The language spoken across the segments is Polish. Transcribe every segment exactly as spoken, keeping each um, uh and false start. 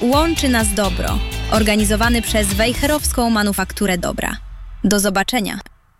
Łączy nas dobro. Organizowany przez Wejherowską Manufakturę Dobra. Do zobaczenia.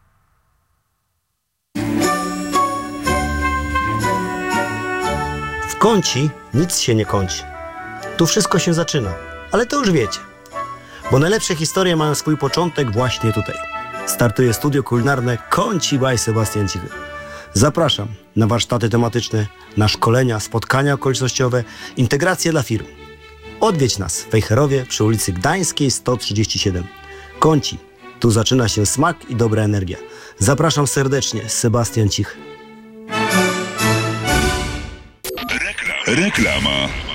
W Kąci nic się nie kończy. Tu wszystko się zaczyna, ale to już wiecie. Bo najlepsze historie mają swój początek właśnie tutaj. Startuje studio kulinarne Kąci by Sebastian Cichy. Zapraszam na warsztaty tematyczne, na szkolenia, spotkania okolicznościowe, integracje dla firm. Odwiedź nas w Wejherowie przy ulicy Gdańskiej sto trzydzieści siedem. Kąci. Tu zaczyna się smak i dobra energia. Zapraszam serdecznie, Sebastian Cichy. Reklama.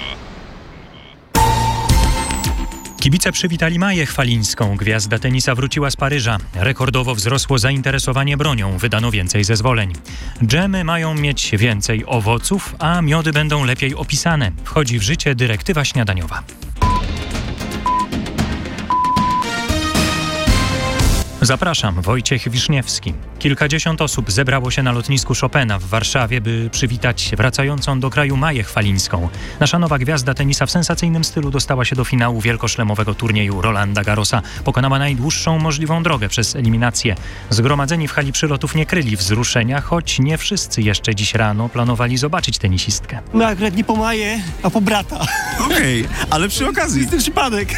Kibice przywitali Maję Chwalińską. Gwiazda tenisa wróciła z Paryża. Rekordowo wzrosło zainteresowanie bronią. Wydano więcej zezwoleń. Dżemy mają mieć więcej owoców, a miody będą lepiej opisane. Wchodzi w życie dyrektywa śniadaniowa. Zapraszam, Wojciech Wiszniewski. Kilkadziesiąt osób zebrało się na lotnisku Chopina w Warszawie, by przywitać wracającą do kraju Maję Chwalińską. Nasza nowa gwiazda tenisa w sensacyjnym stylu dostała się do finału wielkoszlemowego turnieju Rolanda Garrosa. Pokonała najdłuższą możliwą drogę przez eliminację. Zgromadzeni w hali przylotów nie kryli wzruszenia, choć nie wszyscy jeszcze dziś rano planowali zobaczyć tenisistkę. No akurat nie po Maję, a po brata. Okej, okay, ale przy okazji. Jest ten przypadek.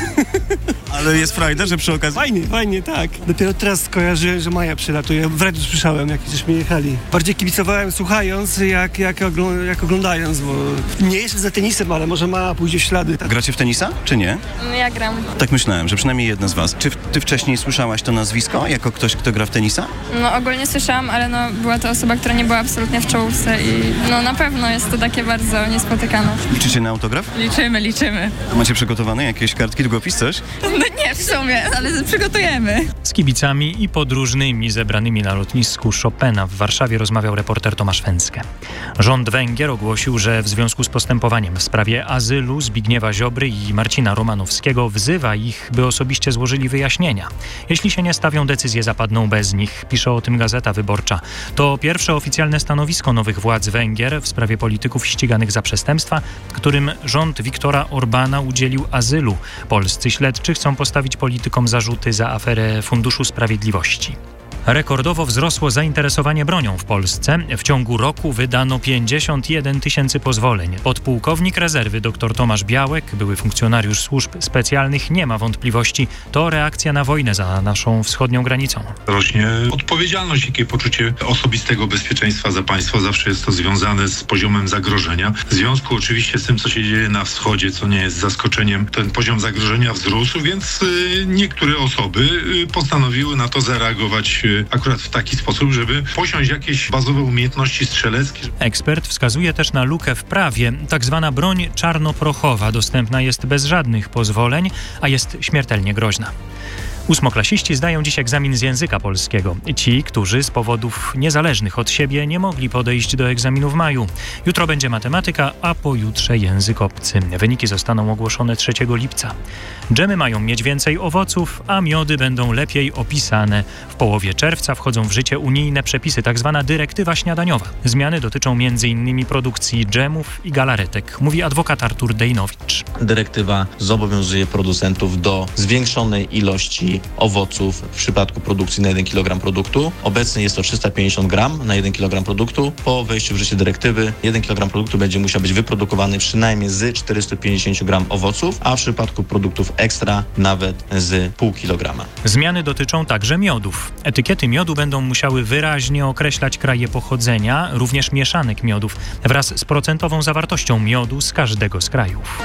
Ale jest frajda, że przy okazji... Fajnie, fajnie, tak. Dopiero teraz skojarzyłem, że Maja przylatuje. W radiu słyszałem, jak żeśmy jechali. Bardziej kibicowałem słuchając, jak, jak, ogl- jak oglądając, bo nie jestem za tenisem, ale może Maja pójdzie w ślady. Tak. Gracie w tenisa, czy nie? Ja gram. Tak myślałem, że przynajmniej jedna z was. Czy ty wcześniej słyszałaś to nazwisko, jako ktoś, kto gra w tenisa? No ogólnie słyszałam, ale no była to osoba, która nie była absolutnie w czołówce i no na pewno jest to takie bardzo niespotykane. Liczycie na autograf? Liczymy, liczymy. A macie przygotowane jakieś kartki, długopis, coś? No nie w sumie, ale przygotujemy. Z kibicami i podróżnymi zebranymi na lotnisku Chopina w Warszawie rozmawiał reporter Tomasz Węckę. Rząd Węgier ogłosił, że w związku z postępowaniem w sprawie azylu Zbigniewa Ziobry i Marcina Romanowskiego wzywa ich, by osobiście złożyli wyjaśnienia. Jeśli się nie stawią, decyzje zapadną bez nich, pisze o tym Gazeta Wyborcza. To pierwsze oficjalne stanowisko nowych władz Węgier w sprawie polityków ściganych za przestępstwa, którym rząd Viktora Orbana udzielił azylu. Polscy śledczy chcą postawić politykom zarzuty za aferę Funduszu Sprawiedliwości. Rekordowo wzrosło zainteresowanie bronią w Polsce. W ciągu roku wydano pięćdziesiąt jeden tysięcy pozwoleń. Podpułkownik rezerwy dr Tomasz Białek, były funkcjonariusz służb specjalnych, nie ma wątpliwości. To reakcja na wojnę za naszą wschodnią granicą. Rośnie odpowiedzialność, jakie poczucie osobistego bezpieczeństwa za państwo. Zawsze jest to związane z poziomem zagrożenia. W związku oczywiście z tym, co się dzieje na wschodzie, co nie jest zaskoczeniem, ten poziom zagrożenia wzrósł, więc y, niektóre osoby y, postanowiły na to zareagować y, akurat w taki sposób, żeby posiąść jakieś bazowe umiejętności strzeleckie. Ekspert wskazuje też na lukę w prawie. Tak zwana broń czarnoprochowa dostępna jest bez żadnych pozwoleń, a jest śmiertelnie groźna. Ósmoklasiści zdają dziś egzamin z języka polskiego. Ci, którzy z powodów niezależnych od siebie nie mogli podejść do egzaminu w maju. Jutro będzie matematyka, a pojutrze język obcy. Wyniki zostaną ogłoszone trzeciego lipca. Dżemy mają mieć więcej owoców, a miody będą lepiej opisane. W połowie czerwca wchodzą w życie unijne przepisy, tzw. dyrektywa śniadaniowa. Zmiany dotyczą między innymi produkcji dżemów i galaretek, mówi adwokat Artur Dejnowicz. Dyrektywa zobowiązuje producentów do zwiększonej ilości owoców w przypadku produkcji na jeden kilogram produktu. Obecnie jest to trzysta pięćdziesiąt gram na jeden kilogram produktu. Po wejściu w życie dyrektywy jeden kilogram produktu będzie musiał być wyprodukowany przynajmniej z czterysta pięćdziesiąt gram owoców, a w przypadku produktów ekstra nawet z pół kilograma. Zmiany dotyczą także miodów. Etykiety miodu będą musiały wyraźnie określać kraje pochodzenia, również mieszanek miodów, wraz z procentową zawartością miodu z każdego z krajów.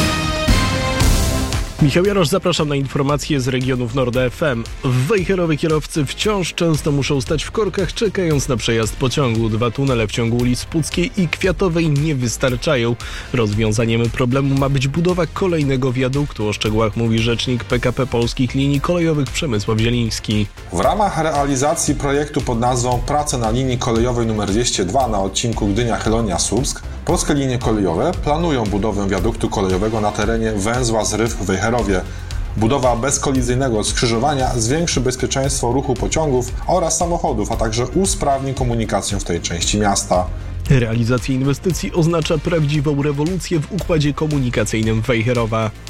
Michał Jarosz, zapraszam na informacje z regionów Norda F M. W Wejherowie kierowcy wciąż często muszą stać w korkach, czekając na przejazd pociągu. Dwa tunele w ciągu ulic Puckiej i Kwiatowej nie wystarczają. Rozwiązaniem problemu ma być budowa kolejnego wiaduktu. O szczegółach mówi rzecznik P K P Polskich Linii Kolejowych Przemysław Zieliński. W ramach realizacji projektu pod nazwą Prace na linii kolejowej nr dwieście dwa na odcinku Gdynia-Chelonia-Słupsk Polskie Linie Kolejowe planują budowę wiaduktu kolejowego na terenie węzła Zryw w Wejherowie. Budowa bezkolizyjnego skrzyżowania zwiększy bezpieczeństwo ruchu pociągów oraz samochodów, a także usprawni komunikację w tej części miasta. Realizacja inwestycji oznacza prawdziwą rewolucję w układzie komunikacyjnym Wejherowa.